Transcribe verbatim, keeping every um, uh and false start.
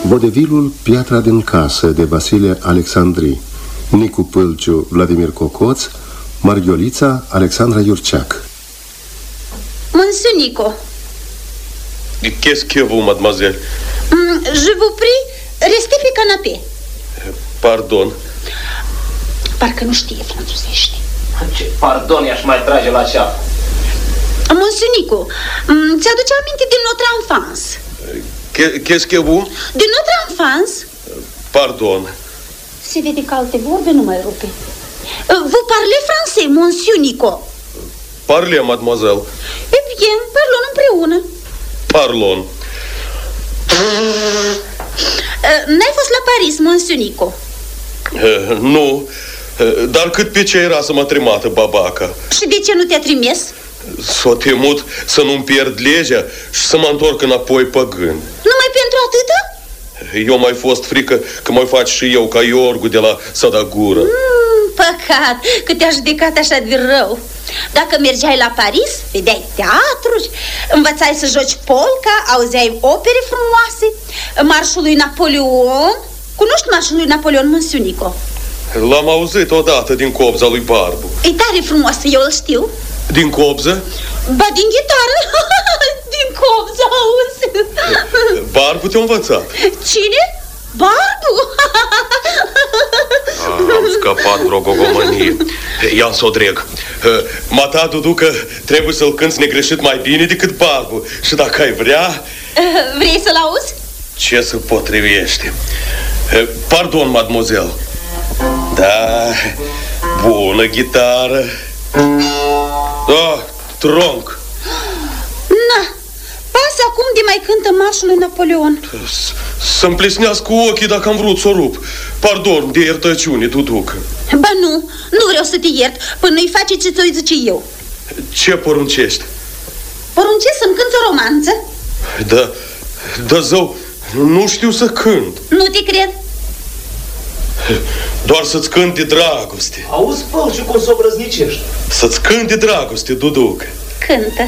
Vodevilul Piatra din casă de Vasile Alexandri, Nicu Pâlciu, Vladimir Cocoț, Marghiolița, Alexandra Iurceac. Monsieur Nico. Qu'est-ce que vous, mademoiselle? Mm, je vous prie, restez pe canapé. Pardon. Parcă nu știe franțuzește. Ce pardon i-aș mai trage la ceafă. Monsieur Nico, mm, ți-aduce aminte de notre enfance? Qu'est-ce que vous? De notre enfance? Pardon. Se vede că alte vorbe nu mai rupe. Vous parlez français, Monsieur Nico? Parlez, mademoiselle. Eh bien, parlons împreună. Parlon. N-ai fost la Paris, Monsieur Nico? Uh, nu, uh, dar cât pe ce era să mă trimată babaca. Și de ce nu te-a trimis? S-o temut să nu-mi pierd legea și să mă întorc înapoi pe gând. Numai pentru atâta? Eu mai fost frică că mai faci și eu ca Iorgu de la Sadagură. Mm, păcat că te-a judecat așa de rău. Dacă mergeai la Paris, vedeai teatruri, învățai să joci polca, auzeai opere frumoase, marșul lui Napoleon. Cunoști marșul lui Napoleon, Monsieur Nico? L-am auzit odată din copza lui Barbu. E tare frumos, eu îl știu. Din copză? Ba, din ghitară. Din copză, auzi. Barbu te-a învățat. Cine? Barbu? Am scăpat vreo gogomănie. Ia-l s-o dreg. Mata, Dudu, că trebuie să-l cânți negreșit mai bine decât Barbu. Și dacă ai vrea... Vrei să-l auzi? Ce se potrivește? Pardon, mademoiselle. Da, bună ghitară. Da, tronc. Na, pasă acum de mai cântă marșul lui Napoleon. Să-mi plesnească ochii dacă am vrut să o rup. Pardon, de iertăciune, Duducă. Ba nu, nu vreau să te iert până nu-i face ce ți-o zice eu. Ce poruncești? Poruncesc să-mi cânți o romanță? Da, da, zău, nu știu să cânt. Nu te cred. Doar să-ți cânt de dragoste. Auzi, Pălciu, cum s-o brăznicești. Să-ți cânt de dragoste, Duducă. Cântă.